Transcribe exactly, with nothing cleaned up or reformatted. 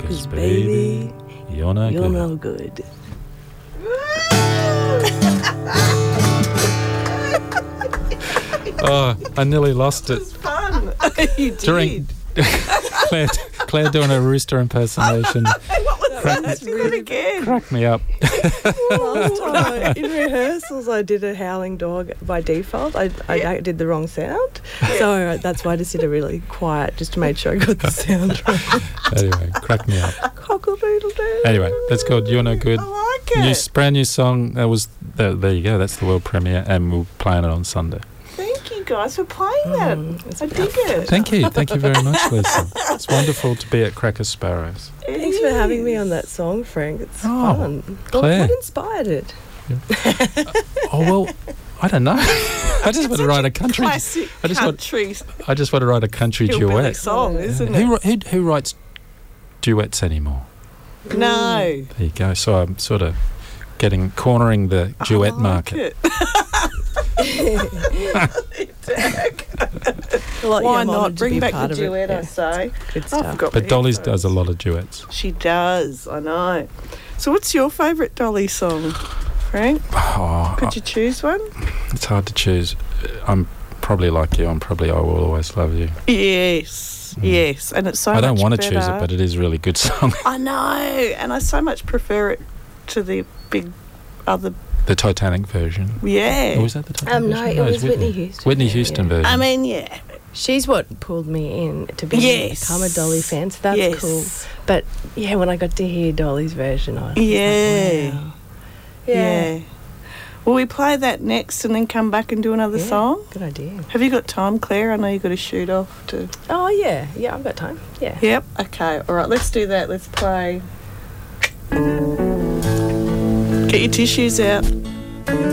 'Cause baby, you're no you're good. no good. Oh, I nearly lost it. Fun. You did. During Claire, Claire doing a rooster impersonation. What was that? Let's do it again. Cracked me up. Last time I, in rehearsals I did a howling dog by default. I, I, Yeah. I did the wrong sound. So uh, that's why I just did a really quiet just to make sure I got the sound right. Anyway, cracked me up. Cockle-doodle-doo. Anyway, that's called You're No Good. I like it. New, brand new song. That was there, there you go. That's the world premiere, and we're playing it on Sunday. Thank you guys for playing that. Mm, it's I dig it. Thank you, thank you very much, Lisa. It's wonderful to be at Cracker Sparrows. It Thanks for having me is. on that song, Frank. It's Oh, fun. What, Claire. what inspired it? Oh well, I don't know. I just want to write a country. Classic I just want. country I just want to write a country hillbilly duet. song, Yeah. isn't Who, it? who who writes duets anymore? No. There you go. So I'm sort of getting cornering the duet I like market. it. Well, Why yeah, I'm not? honoured to Bring be back part the of it. duet, I Yeah. say. Good I stuff. forgot But my Dolly's headphones. does a lot of duets. She does, I know. So what's your favourite Dolly song, Frank? Oh, Could you choose one? it's hard to choose. I'm probably like you. I'm probably I Will Always Love You. Yes, Mm. yes. And it's so I don't much want to better. choose it, but it is a really good song. I know, and I so much prefer it to the big other, The Titanic version. yeah. Or was that the Titanic Um, no, version? it was Whitney Houston. Whitney Yeah, Houston yeah. version. I mean, yeah. She's what pulled me in to be Yes. become a Dolly fan, so that's yes. cool. But yeah, when I got to hear Dolly's version, I was Yeah. like, wow. Yeah. Will we play that next and then come back and do another Yeah. song? Good idea. Have you got time, Claire? I know you've got to shoot off to... Oh yeah, yeah, I've got time. Yeah. Yep. Okay, all right, let's do that. Let's play. Get your tissues out.